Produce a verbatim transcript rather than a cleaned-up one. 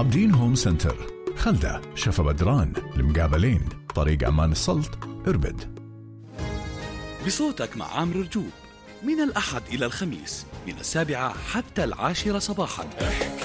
عابدين هوم سنتر، خلدة، شفا بدران، المقابلين، طريق عمان السلط، إربد. بصوتك مع عامر رجوب من الأحد إلى الخميس من السابعة حتى العاشرة صباحا.